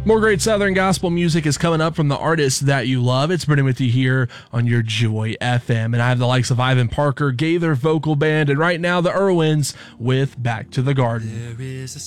More great Southern gospel music is coming up from the artists that you love. It's Brennan with you here on your Joy FM. And I have the likes of Ivan Parker, Gaither Vocal Band, and right now the Irwins with Back to the Garden.